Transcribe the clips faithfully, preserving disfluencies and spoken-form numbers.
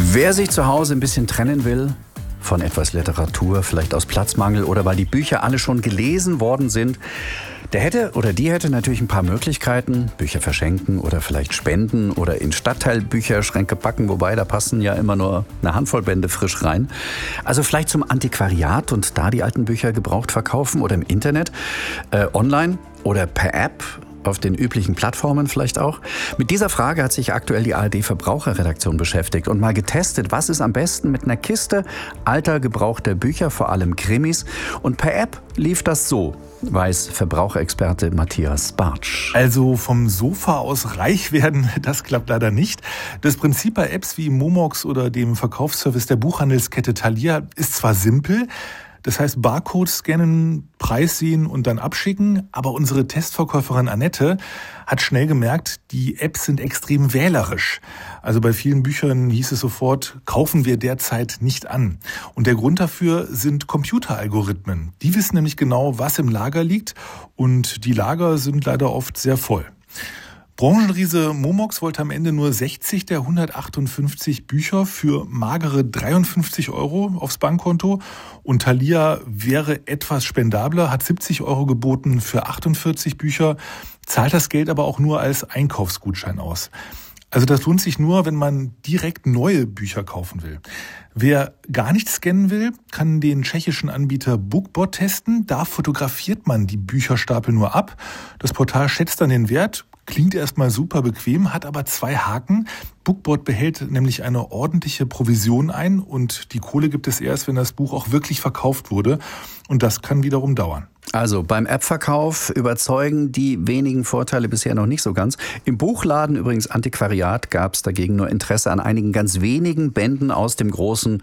Wer sich zu Hause ein bisschen trennen will von etwas Literatur, vielleicht aus Platzmangel oder weil die Bücher alle schon gelesen worden sind, der hätte oder die hätte natürlich ein paar Möglichkeiten. Bücher verschenken oder vielleicht spenden oder in Stadtteilbücherschränke packen, wobei da passen ja immer nur eine Handvoll Bände frisch rein. Also vielleicht zum Antiquariat und da die alten Bücher gebraucht verkaufen oder im Internet, äh, online oder per App. Auf den üblichen Plattformen vielleicht auch. Mit dieser Frage hat sich aktuell die A R D-Verbraucherredaktion beschäftigt und mal getestet, was ist am besten mit einer Kiste alter, gebrauchter Bücher, vor allem Krimis. Und per App lief das so, weiß Verbraucherexperte Matthias Bartsch. Also vom Sofa aus reich werden, das klappt leider nicht. Das Prinzip bei Apps wie Momox oder dem Verkaufsservice der Buchhandelskette Thalia ist zwar simpel, das heißt Barcode scannen, Preis sehen und dann abschicken. Aber unsere Testverkäuferin Annette hat schnell gemerkt, die Apps sind extrem wählerisch. Also bei vielen Büchern hieß es sofort, kaufen wir derzeit nicht an. Und der Grund dafür sind Computeralgorithmen. Die wissen nämlich genau, was im Lager liegt. Und die Lager sind leider oft sehr voll. Branchenriese Momox wollte am Ende nur sechzig der hundertachtundfünfzig Bücher für magere dreiundfünfzig Euro aufs Bankkonto. Und Thalia wäre etwas spendabler, hat siebzig Euro geboten für achtundvierzig Bücher, zahlt das Geld aber auch nur als Einkaufsgutschein aus. Also das lohnt sich nur, wenn man direkt neue Bücher kaufen will. Wer gar nicht scannen will, kann den tschechischen Anbieter Bookbot testen. Da fotografiert man die Bücherstapel nur ab. Das Portal schätzt dann den Wert. Klingt erstmal super bequem, hat aber zwei Haken. Bookbot behält nämlich eine ordentliche Provision ein und die Kohle gibt es erst, wenn das Buch auch wirklich verkauft wurde. Und das kann wiederum dauern. Also beim App-Verkauf überzeugen die wenigen Vorteile bisher noch nicht so ganz. Im Buchladen, übrigens Antiquariat, gab es dagegen nur Interesse an einigen ganz wenigen Bänden aus dem großen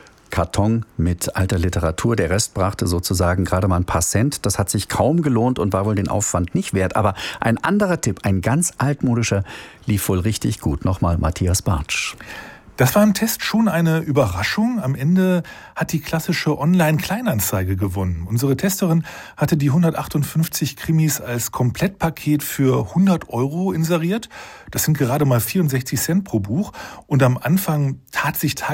Karton mit alter Literatur. Der Rest brachte sozusagen gerade mal ein paar Cent. Das hat sich kaum gelohnt und war wohl den Aufwand nicht wert. Aber ein anderer Tipp, ein ganz altmodischer, lief wohl richtig gut. Nochmal Matthias Bartsch. Das war im Test schon eine Überraschung. Am Ende hat die klassische Online-Kleinanzeige gewonnen. Unsere Testerin hatte die hundertachtundfünfzig Krimis als Komplettpaket für hundert Euro inseriert. Das sind gerade mal vierundsechzig Cent pro Buch. Und am Anfang tat sich